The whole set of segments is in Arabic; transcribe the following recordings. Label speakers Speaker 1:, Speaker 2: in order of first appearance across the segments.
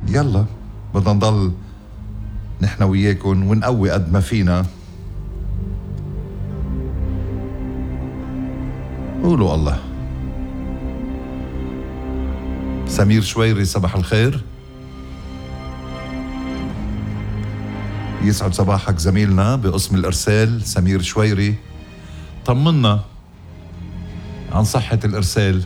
Speaker 1: يلا بدنا نضل نحن وياكن ونقوي قد ما فينا. قولوا الله. سمير شويري صباح الخير. يسعد صباحك زميلنا بقسم الإرسال سمير شويري. طمنا عن صحة الإرسال.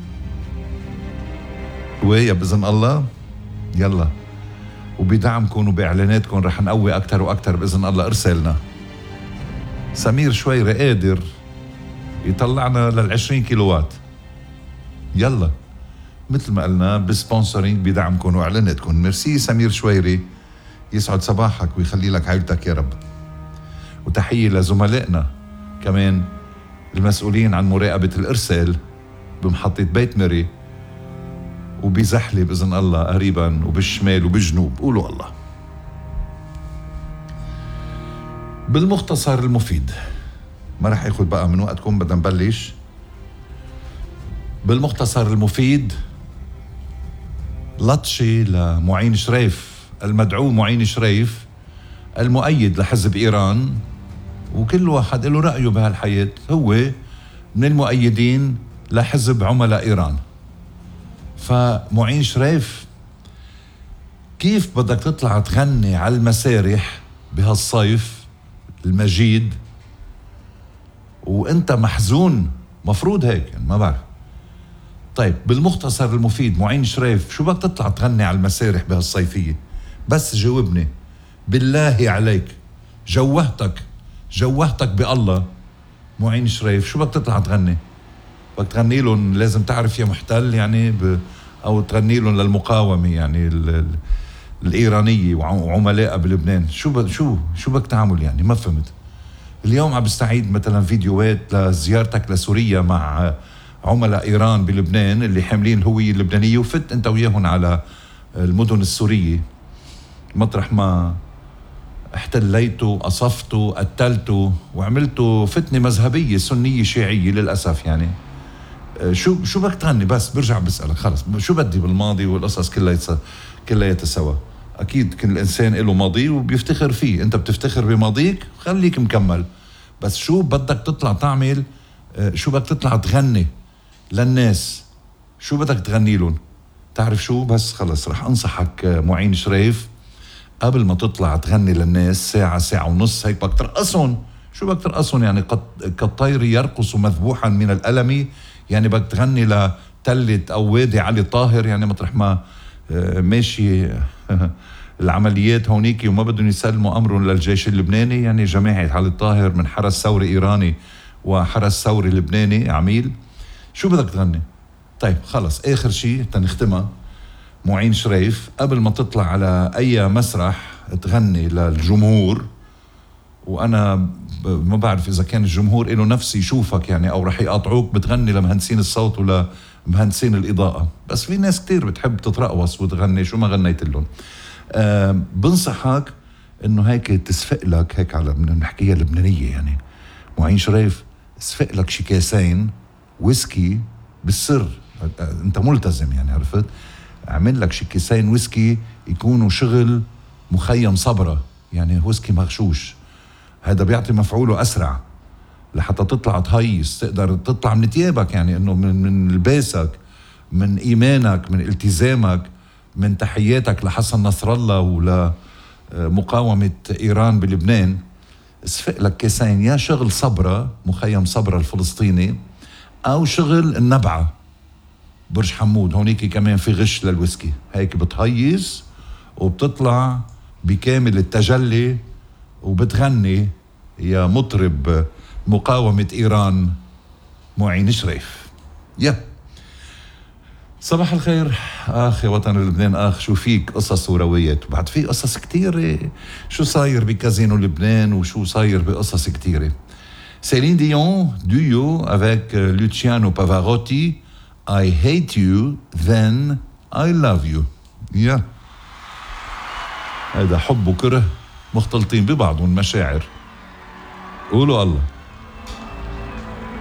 Speaker 1: ويا بإذن الله يلا وبدعمكم وبإعلاناتكم رح نقوي أكتر وأكتر بإذن الله إرسالنا. سمير شويري قادر يطلعنا لل20 كيلووات. يلا مثل ما قلنا بسبونسرينج بدعمكم وإعلاناتكم. ميرسي سمير شويري. يسعد صباحك ويخلي لك عيلتك يا رب. وتحية لزملائنا كمان المسؤولين عن مراقبة الإرسال بمحطة بيت مري وبزحلة بإذن الله قريبا وبالشمال وبالجنوب. قولوا الله. بالمختصر المفيد ما رح ياخد بقى من وقتكم، بدنا نبلش. بالمختصر المفيد لطشي لمعين شريف المدعو معين شريف المؤيد لحزب إيران، وكل واحد له رأيه بهالحياة. هو من المؤيدين لحزب عملاء إيران. فمعين شريف كيف بدك تطلع تغني على المسارح بهالصيف المجيد وانت محزون؟ مفروض هيك يعني، ما بعرف. طيب بالمختصر المفيد معين شريف شو بدك تطلع تغني على المسارح بهالصيفية؟ بس جاوبني بالله عليك. جوهتك بالله معين شريف، شو بدك تطلع تغني؟ بدك تغني لهم لازم تعرف يا محتل يعني او تغني لهم للمقاومة يعني الإيرانية وعملائها بلبنان؟ شو بدك تعمل يعني؟ ما فهمت. اليوم عم بستعيد مثلا فيديوهات لزيارتك لسوريا مع عملاء إيران بلبنان اللي حاملين الهوية اللبنانية، وفت انت وياهم على المدن السورية مطرح ما احتليتوا قصفتوا قتلتوا وعملتوا فتنة مذهبية سنية شيعية للأسف يعني. شو بدك تغني؟ بس برجع بسألك خلص شو بدي بالماضي والقصص كلها سوا. أكيد كل الإنسان له ماضي وبيفتخر فيه، أنت بتفتخر بماضيك خليك مكمل. بس شو بدك تطلع تعمل؟ شو بدك تطلع تغني للناس؟ شو بدك تغني لهم؟ تعرف شو؟ بس خلص رح أنصحك معين شريف قبل ما تطلع تغني للناس ساعة ونص هيك بدك ترقصهم. شو بدك ترقصهم يعني؟ كالطير يرقص مذبوحا من الألم يعني. بدك تغني لتلة أو وادي علي طاهر يعني مطرح ما ماشي العمليات هونيك وما بدهم يسلموا أمرهم للجيش اللبناني يعني. جماعة علي الطاهر من حرس ثوري إيراني وحرس ثوري لبناني عميل. شو بدك تغني؟ طيب خلص آخر شيء تنختمها. معين شريف قبل ما تطلع على أي مسرح تغني للجمهور، وأنا ما بعرف إذا كان الجمهور له نفس يشوفك يعني أو رح يقاطعوك بتغني لمهندسين الصوت ولا مهندسين الإضاءة. بس في ناس كتير بتحب تترقص وتغني شو ما غنيت لهم. بنصحك إنه هيك تسفق لك هيك على بنحكيها لبنانية يعني. معين شريف اسفق لك شي كاسين ويسكي بالسر، أنت ملتزم يعني، عرفت؟ اعمل لك شي كيسين ويسكي يكونوا شغل مخيم صبرة يعني، ويسكي مغشوش. هذا بيعطي مفعوله أسرع لحتى تطلع تهيس، تقدر تطلع من تيابك يعني، إنه من لباسك، من إيمانك، من التزامك، من تحياتك لحسن نصر الله ولمقاومة إيران بلبنان. اسفق لك كيسين، يا شغل صبرة مخيم صبرة الفلسطيني أو شغل النبعة برج حمود. هونيك كمان في غش للويسكي، هيك بتهيس وبتطلع بكامل التجلي وبتغني يا مطرب مقاومة إيران معين شريف. صباح الخير آخ يا وطن لبنان. آخ شو فيك قصص وروايات، وبعد في قصص كتيرة شو صاير بكازينو لبنان وشو صاير بقصص كتيرة. سيلين ديون duo avec Luciano Pavarotti. I hate you then I love you. هذا حب وكره مختلطين ببعضهم مشاعر. قولوا الله.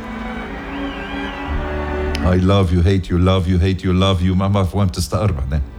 Speaker 1: I love you, hate you, love you, hate you, love you. ما بعرف وين بتستقر بعدين.